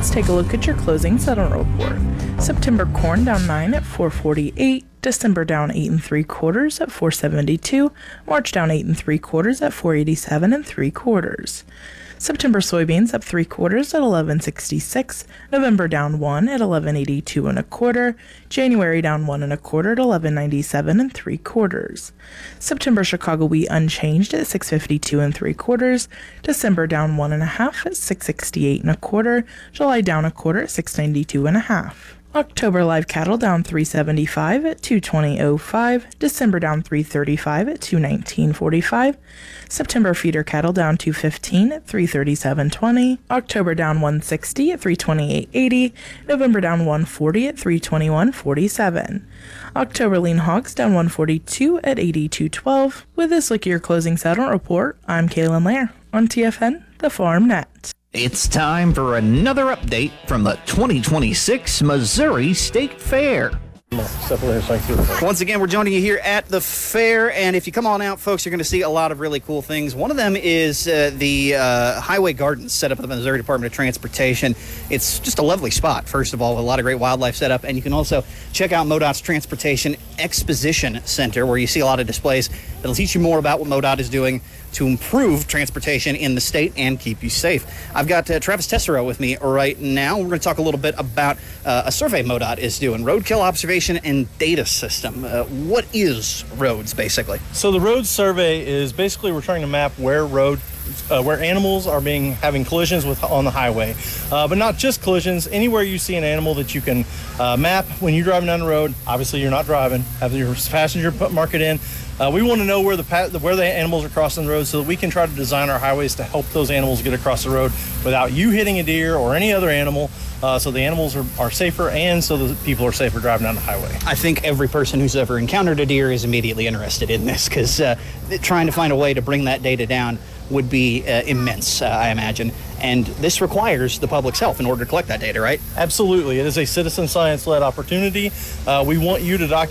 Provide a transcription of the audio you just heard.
Let's take a look at your closing settlement report. September corn down 9 at 448. December down 8 3/4 at 472. March down 8 3/4 at 487 3/4. September soybeans up 3/4 at 1166. November down 1 at 1182 1/4. January down 1 1/4 at 1197 3/4. September Chicago wheat unchanged at 652 3/4. December down 1 1/2 at 668 1/4. July down 1/4 at 692 1/2. October live cattle down 375 at 220.05. December down 335 at 219.45. September feeder cattle down 215 at 337.20. October down 160 at 328.80. November down 140 at 321.47. October lean hogs down 142 at 82.12. With this look at your closing settlement report, I'm Kaylin Lair on TFN, the Farm Net. It's time for another update from the 2026 Missouri State Fair. Once again, we're joining you here at the fair, and if you come on out, folks, you're going to see a lot of really cool things. One of them is the Highway Gardens set up at the Missouri Department of Transportation. It's just a lovely spot, first of all, with a lot of great wildlife set up, and you can also check out MoDOT's Transportation Exposition Center, where you see a lot of displays that'll teach you more about what MoDOT is doing to improve transportation in the state and keep you safe. I've got Travis Tessero with me right now. We're going to talk a little bit about a survey MoDOT is doing, Roadkill Observation and Data System. What is roads, basically? So the road survey is basically we're trying to map where animals are having collisions on the highway, but not just collisions. Anywhere you see an animal that you can map when you're driving down the road. Obviously, you're not driving. Have your passenger mark it in. We want to know where the animals are crossing the road so that we can try to design our highways to help those animals get across the road without you hitting a deer or any other animal, so the animals are safer and so the people are safer driving down the highway. I think every person who's ever encountered a deer is immediately interested in this because trying to find a way to bring that data down would be immense, I imagine. And this requires the public's help in order to collect that data, right? Absolutely. It is a citizen science-led opportunity. We want you to document